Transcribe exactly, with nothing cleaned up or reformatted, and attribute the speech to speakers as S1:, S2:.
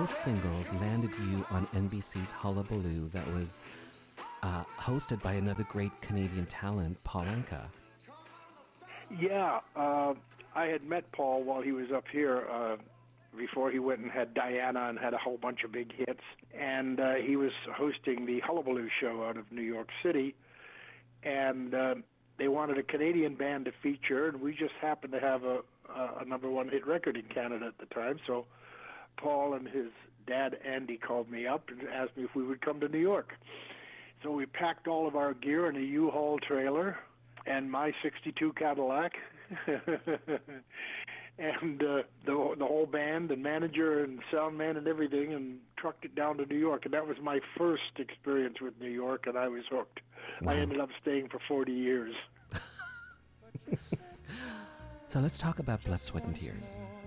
S1: those singles landed you on N B C's Hullabaloo that was uh, hosted by another great Canadian talent, Paul Anka.
S2: Yeah, uh, I had met Paul while he was up here uh, before he went and had Diana and had a whole bunch of big hits. And uh, he was hosting the Hullabaloo show out of New York City. And uh, they wanted a Canadian band to feature, and we just happened to have a, a number one hit record in Canada at the time. So Paul and his dad, Andy, called me up and asked me if we would come to New York. So we packed all of our gear in a U-Haul trailer and my sixty-two Cadillac, and uh, the, the whole band and manager and sound man and everything, and trucked it down to New York. And that was my first experience with New York, and I was hooked. Wow. I ended up staying for forty years.
S1: So let's talk about Blood, Sweat, and Tears.